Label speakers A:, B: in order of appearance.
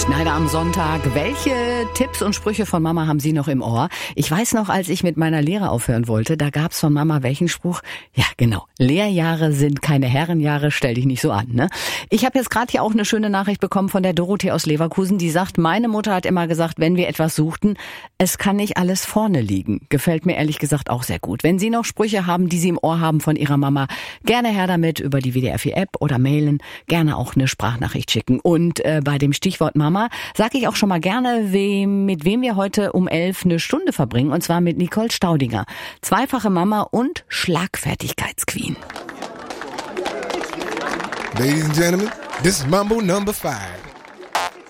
A: Schneider am Sonntag. Welche Tipps und Sprüche von Mama haben Sie noch im Ohr? Ich weiß noch, als ich mit meiner Lehre aufhören wollte, da gab's von Mama welchen Spruch? Ja, genau. Lehrjahre sind keine Herrenjahre, stell dich nicht so an, ne? Ich habe jetzt gerade hier auch eine schöne Nachricht bekommen von der Dorothee aus Leverkusen, die sagt, meine Mutter hat immer gesagt, wenn wir etwas suchten, es kann nicht alles vorne liegen. Gefällt mir ehrlich gesagt auch sehr gut. Wenn Sie noch Sprüche haben, die Sie im Ohr haben von Ihrer Mama, gerne her damit über die WDR4-App oder mailen, gerne auch eine Sprachnachricht schicken. Und bei dem Stichwort Mama sage ich auch schon mal gerne, mit wem wir heute um 11 eine Stunde verbringen, und zwar mit Nicole Staudinger, zweifache Mama und Schlagfertigkeitsqueen.
B: Ladies and gentlemen, this is Mambo number 5.